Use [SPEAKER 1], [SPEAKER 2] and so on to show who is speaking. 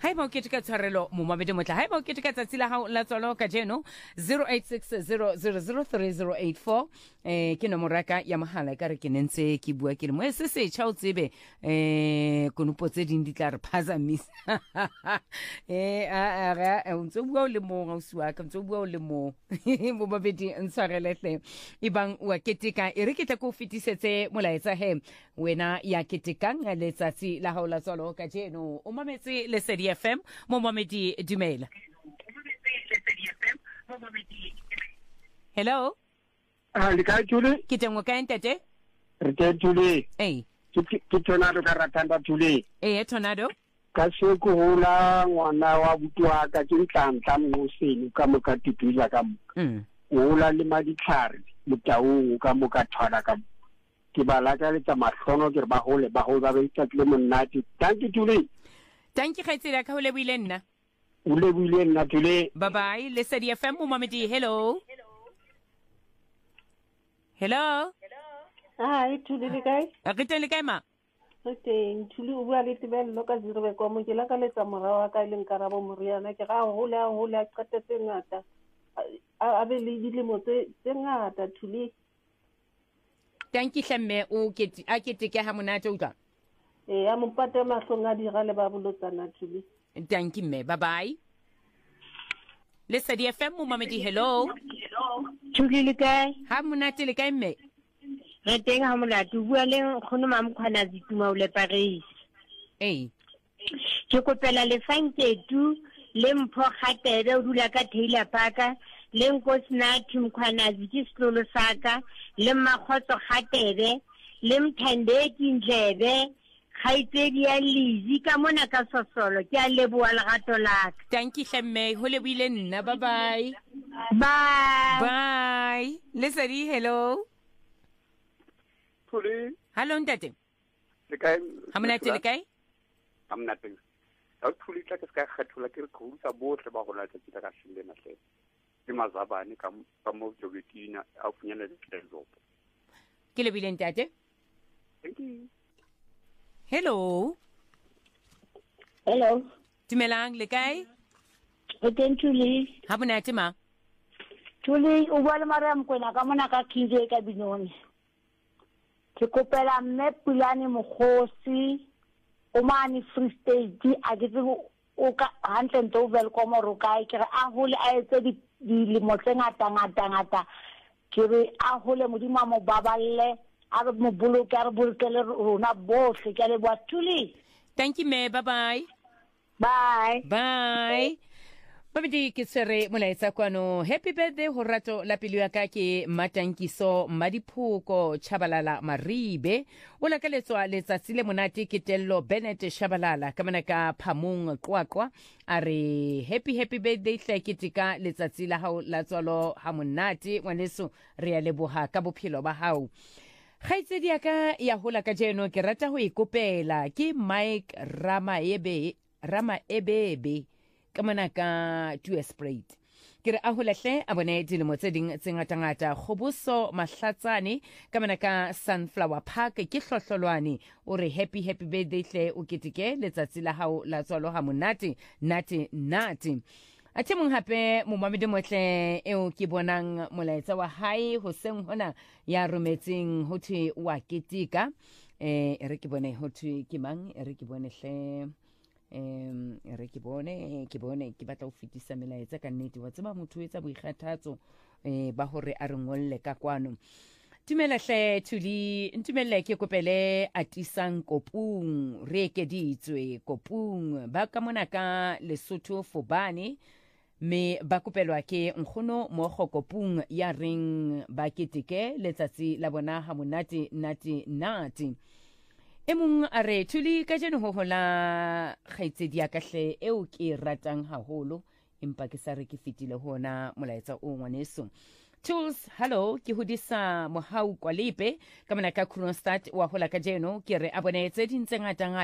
[SPEAKER 1] ha eba o keteka tshwarelo momamedi motla ha eba o keteka tsatsi la hao la tswalo ka jeno 0860003084 ke nomoraka ya mohala ka re ke nentse ke bua ke le mo se se tšha o tsebe konopo tse ding di tla re phazamisa a ntse bua o le mo ngausiwa ka ntse bua o le mo momamedi ntshwarelehle ibang wa keteka e re ke tla go fetisetse molaetsa he wena ya ketekang letsatsi la hao la tswalo ka jeno o mametse Lesedi FM momamedi dumela. Hello.
[SPEAKER 2] Le ka Tuli?
[SPEAKER 1] Ke teng o kae ntate?
[SPEAKER 2] Re teng Tuli. Ke Tornado ka ratanda Tuli.
[SPEAKER 1] Tornado.
[SPEAKER 2] Ka se ko hola ngwana wa butwa ka ke ntla mo seni ka mo ka tipila ka mo. Hola le maditlhare motaung ka mo ka thwala ka mo. Ke bala ka le tsa mahlono ke ba hole ba itsatle monnati. Thank you Tuli.
[SPEAKER 1] Thank you khaitsela ka hole buile nna.
[SPEAKER 2] Ule buile nna Tuli.
[SPEAKER 1] Bye bye. Lesedi FM momamedi hello. Hello.
[SPEAKER 3] Hi Tuli le kae?
[SPEAKER 1] A ke teng le kae ma?
[SPEAKER 3] Teng Tuli o bua le tebello ka zirwe kwa mo ke la ka letsa morao wa ka le nkarabo moriana ke ga hola qetetse ngata a be le dilemo tse ngata Tuli.
[SPEAKER 1] Thank you hlemme o keteke ha monate utlwa.
[SPEAKER 3] A mo pate mahlong a dira le ba bolotsana Tuli.
[SPEAKER 1] Thank you me. Bye bye. Lesedi FM momamedi hello.
[SPEAKER 4] Tuli le kae?
[SPEAKER 1] Ha monate le kae me?
[SPEAKER 4] Re teng ha monate o bua le nkgono Mamkhwana Zituma o le Paris. Ke kopela le fanketu le mpho kgatebe o dula ka Taylor Park le nkosinathi Mkhwanazi ke setlolo saka le Makgotso kgatebe le Mthandeki Ndlebe khaitsedi ya Lizi ka mona ka Sosolo ke a leboa lerato laka.
[SPEAKER 1] Thank you hlemme ho le buile nna bye bye.
[SPEAKER 4] Bye.
[SPEAKER 1] Lesedi hello.
[SPEAKER 2] Tuli.
[SPEAKER 1] Hello ntate.
[SPEAKER 2] Le kae?
[SPEAKER 1] Ha monate le kae?
[SPEAKER 2] Amnate. A Tuli tla ke ska kgethola ke re khutsa botle ba gona tse tsa ka shile na hle. Ke mazabane ka mo Jogetina a funyana le tlezopo.
[SPEAKER 1] Ke le buile ntate.
[SPEAKER 2] Thank you.
[SPEAKER 1] Hello.
[SPEAKER 4] Hello.
[SPEAKER 1] Dumelang le kae?
[SPEAKER 4] O teng Tuli.
[SPEAKER 1] Ha monate ma?
[SPEAKER 4] Tuli o bua le Mariam Kwena ka mona ka Kije ka Binoni. Ke kopela mme Pulane Mokgosi o mane Free State a ke tse o ka hantle ntse o welcome ro kae ke re a hole a etse di mo ngata ke re a hole modimo mo baballe a re mo boloke a re bolokele rona bohle ke le bua Tuli.
[SPEAKER 1] Thank you me bye bye.
[SPEAKER 4] Bye.
[SPEAKER 1] Babedi ke tsere molaetsa kwano happy birthday ho rato la pelo ya ka ke Matankiso Madiphoko Chabalala Maribe o la ka letswa letsatsi le monate ke tello Bennett Shabalala ka mana ka Phamong Qwaqwa are happy birthday hle ke tika letsatsi la hao la tswalo ha monate ngwaneso re ya leboha ka bophelo ba hao. Khaitsedi ya ka ya hola ka jeno ke rata ho ikopela ke Mike Ramaebebe ka mona ka 2 Sprite ke re a holahle a bone dilemo tse ding tse ngata Khobuso Mahlatsane ka mona ka Sunflower Park ke hlohlolwane o re happy birthday hle o keteke letsatsi la hao la tswalo ha monate nate a temong hape momamedi motle eo ke bonang molaetsa wa hae ho seng hona ya rometseng ho thwe wa ketika re ke bone ho thwe ke mang re ke bone hle re ke bone ke batla ho fetisa melaetsa ka nnete wa tseba motho etsa boikgathatso ba hore a re ngolle ka kwano. Tumela hle Tuli ntumelle ke kopele atisang Kopung re ke ditswe Kopung ba ka mona ka Lesotho Fobane me ba kopelwa ke nkgono mo Kopung ya ring ba keteke letsatsi la bona ha monate nate emong a re Tuli ka jeno ho hola khaitsedi ya kahle eo ke ratang haholo empa ke sa re ke fitile hona molaetsa o ngwaneso. Tools hello ke hodisa mohau Kwalipe ka mona ka Kronstadt wa hola ka jeno ke re abonetse dintse ngata